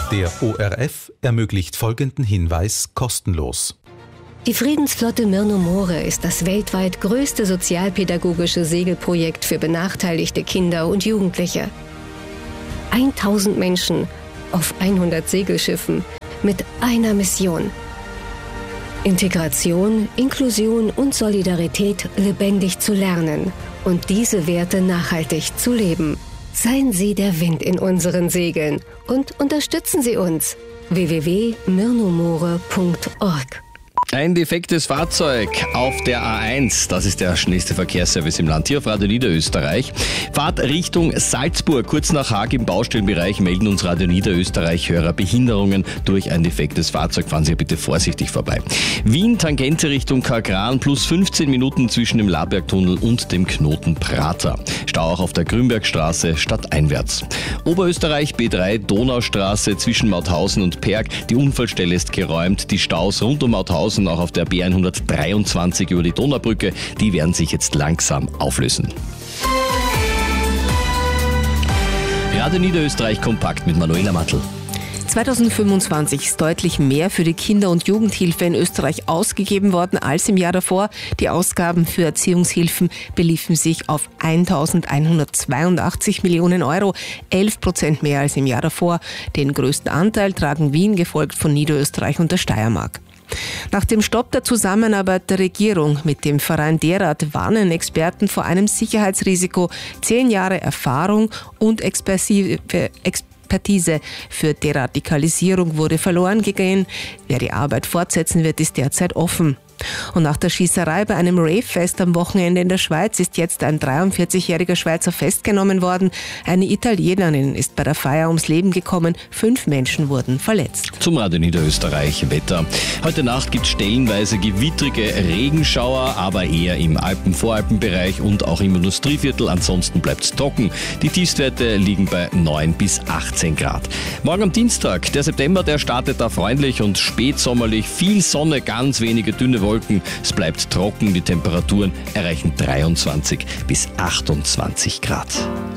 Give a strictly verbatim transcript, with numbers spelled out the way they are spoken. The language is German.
Der O R F ermöglicht folgenden Hinweis kostenlos. Die Friedensflotte Myrno-More ist das weltweit größte sozialpädagogische Segelprojekt für benachteiligte Kinder und Jugendliche. tausend Menschen auf hundert Segelschiffen mit einer Mission: Integration, Inklusion und Solidarität lebendig zu lernen und diese Werte nachhaltig zu leben. Seien Sie der Wind in unseren Segeln und unterstützen Sie uns. w w w punkt myrnomore punkt org. Ein defektes Fahrzeug auf der A eins, das ist der schnellste Verkehrsservice im Land, hier auf Radio Niederösterreich. Fahrt Richtung Salzburg, kurz nach Haag im Baustellenbereich melden uns Radio Niederösterreich-Hörer Behinderungen durch ein defektes Fahrzeug. Fahren Sie bitte vorsichtig vorbei. Wien, Tangente Richtung Kagran, plus fünfzehn Minuten zwischen dem Labergtunnel und dem Knoten Prater. Stau auch auf der Grünbergstraße stadteinwärts. Oberösterreich B drei, Donaustraße zwischen Mauthausen und Perg. Die Unfallstelle ist geräumt. Die Staus rund um Mauthausen, auch auf der B hundertdreiundzwanzig über die Donaubrücke, die werden sich jetzt langsam auflösen. Radio Niederösterreich kompakt mit Manuela Mattel. zweitausendfünfundzwanzig ist deutlich mehr für die Kinder- und Jugendhilfe in Österreich ausgegeben worden als im Jahr davor. Die Ausgaben für Erziehungshilfen beliefen sich auf eintausendeinhundertzweiundachtzig Millionen Euro, elf Prozent mehr als im Jahr davor. Den größten Anteil tragen Wien, gefolgt von Niederösterreich und der Steiermark. Nach dem Stopp der Zusammenarbeit der Regierung mit dem Verein Derad warnen Experten vor einem Sicherheitsrisiko. Zehn Jahre Erfahrung und Expertise für Deradikalisierung wurde verloren gegangen. Wer die Arbeit fortsetzen wird, ist derzeit offen. Und nach der Schießerei bei einem Rave-Fest am Wochenende in der Schweiz ist jetzt ein dreiundvierzigjähriger Schweizer festgenommen worden. Eine Italienerin ist bei der Feier ums Leben gekommen. Fünf Menschen wurden verletzt. Zum Radio Niederösterreich Wetter. Heute Nacht gibt es stellenweise gewittrige Regenschauer, aber eher im Alpen-Voralpenbereich und auch im Industrieviertel. Ansonsten bleibt es trocken. Die Tiefstwerte liegen bei neun bis achtzehn Grad. Morgen am Dienstag, der September, der startet da freundlich und spätsommerlich. Viel Sonne, ganz wenige dünne Wolken. Es bleibt trocken, die Temperaturen erreichen dreiundzwanzig bis achtundzwanzig Grad.